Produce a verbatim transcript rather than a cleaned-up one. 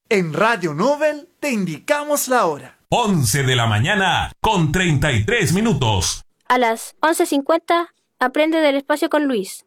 En Radio Nobel te indicamos la hora. once de la mañana con treinta y tres minutos. A las once cincuenta, aprende del espacio con Luis.